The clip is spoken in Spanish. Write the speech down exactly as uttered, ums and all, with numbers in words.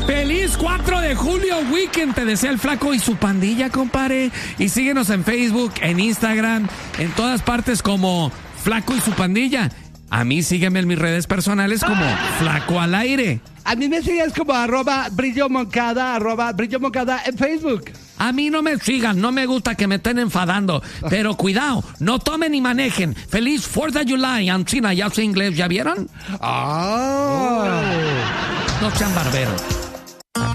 ¡Feliz cuatro de julio weekend! Te desea el Flaco y su pandilla, compadre. Y síguenos en Facebook, en Instagram, en todas partes como Flaco y su pandilla. A mí sígueme en mis redes personales como Flaco al Aire. A mí me sigues como arroba Brillo Moncada, arroba Brillo Moncada en Facebook. A mí no me sigan, no me gusta que me estén enfadando. Pero cuidado, no tomen ni manejen. ¡Feliz fourth of July! Ancina, ya sé inglés, ¿ya vieron? Ah. No sean barberos.